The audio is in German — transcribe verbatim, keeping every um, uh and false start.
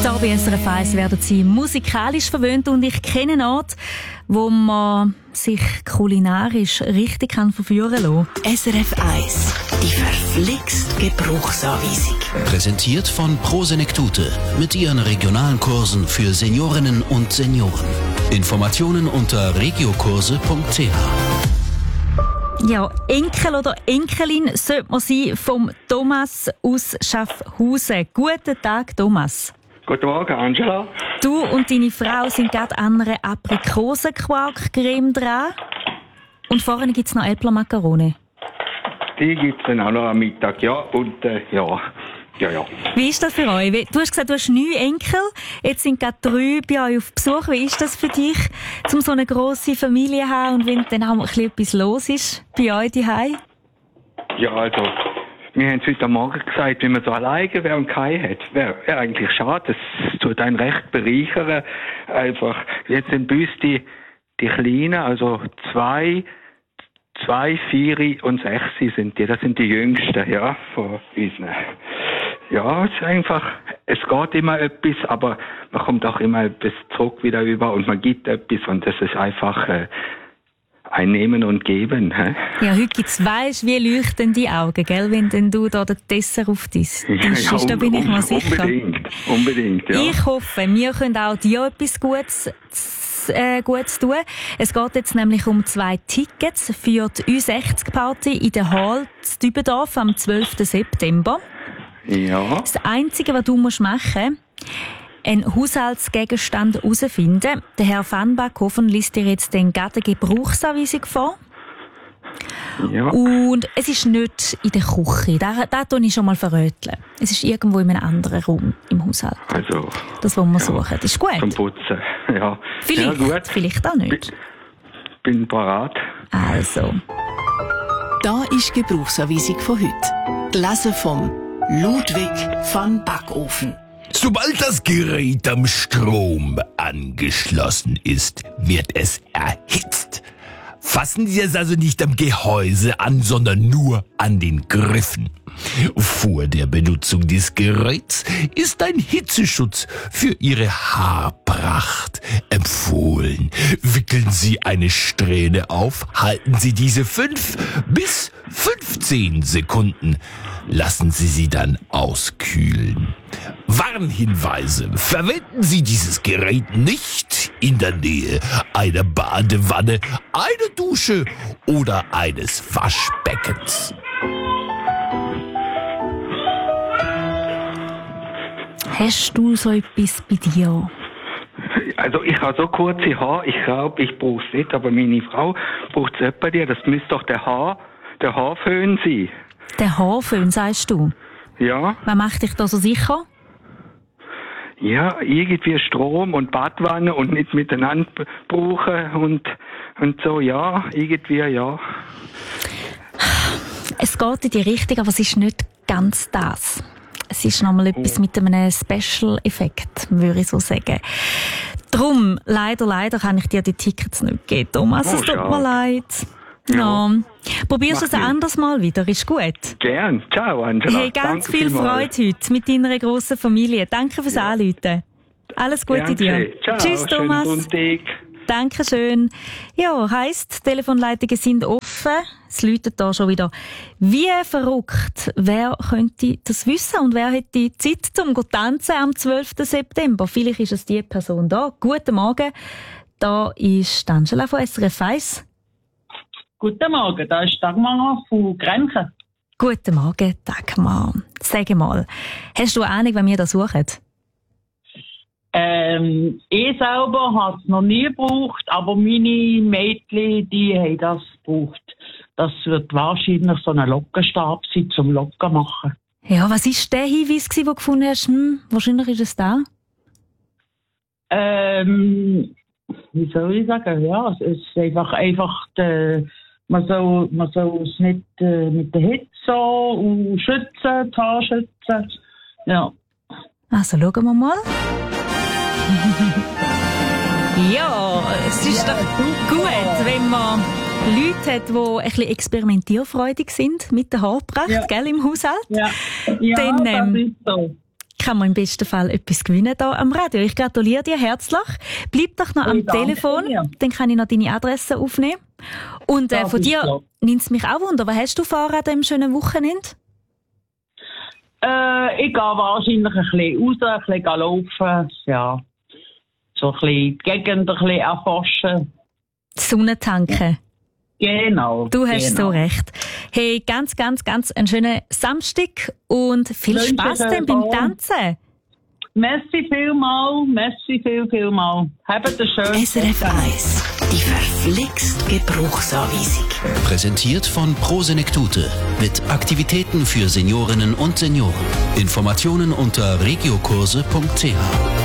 Hier bei S R F eins werden Sie musikalisch verwöhnt und ich kenne einen Ort, wo man sich kulinarisch richtig kann verführen kann. S R F eins, die verflixt Gebrauchsanweisung. Präsentiert von Pro Senektute mit ihren regionalen Kursen für Seniorinnen und Senioren. Informationen unter regiokurse punkt c h. Ja, Enkel oder Enkelin sollte man sein vom Thomas aus Schaffhausen. Guten Tag, Thomas. Guten Morgen, Angela. Du und deine Frau sind gerade an einer Aprikosenquark-Creme dran. Und vorne gibt es noch Äpfelmakarone. Die gibt es dann auch noch am Mittag, ja. Und äh, ja, ja, ja. Wie ist das für euch? Du hast gesagt, du hast neun Enkel. Jetzt sind gerade drei bei euch auf Besuch. Wie ist das für dich, um so eine grosse Familie zu haben und wenn dann auch ein bisschen etwas los ist bei euch zu Hause? Ja, also, wir haben es heute Morgen gesagt, wenn man so alleine wäre und keinen hat, wäre wär eigentlich schade. Das tut einen recht bereichern. Einfach, jetzt sind bei uns die, die Kleinen, also zwei, zwei, vier und sechs sind die. Das sind die Jüngsten, ja, von uns. Ja, es ist einfach, es geht immer etwas, aber man kommt auch immer etwas zurück wieder über und man gibt etwas und das ist einfach äh, ein Nehmen und Geben. He? Ja, heute gibt's, weisst, wie leuchten die Augen, gell, wenn denn du da den Dessert auf dein Tisch ja, ja, ist, da bin ich mir sicher. Unbedingt, unbedingt, ja. Ich hoffe, wir können auch dir etwas Gutes Äh, Gutes tun. Es geht jetzt nämlich um zwei Tickets für die Ü sechzig Party in der Hall zu Dübendorf am zwölften September. Ja. Das Einzige, was du musst machen musst, einen Haushaltsgegenstand herausfinden. Der Herr Van Backhofen liest dir jetzt den gerade Gebrauchsanweisung vor. Ja. Und es ist nicht in der Küche. Da, da tue ich schon mal verröteln. Es ist irgendwo in einem anderen Raum im Haushalt. Also, das, was wir ja, suchen. Das ist gut. Zum Putzen, ja. Vielleicht, ja, gut. vielleicht auch nicht. Bin, bin parat. Also. Da ist die Gebrauchsanweisung von heute. Gelesen vom Ludwig van Backofen. Sobald das Gerät am Strom angeschlossen ist, wird es erhitzt. Fassen Sie es also nicht am Gehäuse an, sondern nur an den Griffen. Vor der Benutzung des Geräts ist ein Hitzeschutz für Ihre Haarpracht empfohlen. Wickeln Sie eine Strähne auf, halten Sie diese fünf bis fünfzehn Sekunden. Lassen Sie sie dann auskühlen. Warnhinweise: Verwenden Sie dieses Gerät nicht in der Nähe einer Badewanne, einer Dusche oder eines Waschbeckens. Hast du so etwas bei dir? Also ich habe so kurze Haare, ich glaube, ich brauche es nicht, aber meine Frau braucht es bei dir. Das müsste doch der Haar, der Haarföhn sein. Der Haarföhn, sagst du? Ja. Wer macht dich da so sicher? Ja, irgendwie Strom und Badwanne und nicht miteinander brauchen und, und so, ja, irgendwie, ja. Es geht in die Richtung, aber es ist nicht ganz das. Es ist nochmal etwas mit einem Special-Effekt, würde ich so sagen. Drum, leider, leider kann ich dir die Tickets nicht geben, Thomas. Oh, es tut schade. mir leid. Ja. No. Probier's es ein Macht anderes Mal wieder, ist gut. Gern. Ciao, Angela. Hey, ganz Danke viel vielmals. Freude heute mit deiner grossen Familie. Danke fürs Ja. Anrufen. Alles Gute Gern dir. geschehen. Ciao, Tschüss, Thomas. schönen Sonntag. Dankeschön. Ja, heisst, Telefonleitungen sind offen. Es läutet da schon wieder. Wie verrückt. Wer könnte das wissen und wer hätte Zeit zum tanzen am zwölften September? Vielleicht ist es die Person da. Guten Morgen. Da ist Angela von S R F eins. Guten Morgen, da ist Dagmar von Grenchen. Guten Morgen, Dagmar. Sag mal, hast du eine Ahnung, wenn wir das suchen? Ähm, ich selber habe es noch nie gebraucht, aber meine Mädchen, die haben das gebraucht. Das wird wahrscheinlich so ein Lockenstab sein, zum Locken machen. Ja, was war der Hinweis, den du gefunden hast? Hm, wahrscheinlich ist es da. Ähm, wie soll ich sagen? Ja, es ist einfach, einfach die, man soll, man soll es nicht äh, mit der Hitze so und schützen, die Haare schützen. Ja. Also schauen wir mal. Ja, es ist doch gut, wenn man Leute hat, die ein bisschen experimentierfreudig sind mit der Haarpracht, Ja. gell, im Haushalt. Ja, ja, Dann, ähm, das ist so. kann man im besten Fall etwas gewinnen hier am Radio. Ich gratuliere dir herzlich. Bleib doch noch am Hey, danke Telefon, dir. dann kann ich noch deine Adresse aufnehmen. Und äh, Das von ist dir klar. nimmt es mich auch wunder. Was hast du vor an diesem schönen Wochenende? Äh, ich gehe wahrscheinlich ein bisschen raus, ein bisschen laufen, ja. So ein bisschen die Gegend ein bisschen erforschen. Die Sonne tanken. Genau. Du hast genau. so recht. Hey, ganz, ganz, ganz einen schönen Samstag und viel Wünsche Spass dir dann beim auch. Tanzen. Merci vielmal, merci viel, viel mal. Habt einen schönen S R F eins, die verflixt Gebrauchsanweisung. Präsentiert von Prosenektute mit Aktivitäten für Seniorinnen und Senioren. Informationen unter regiokurse punkt c h.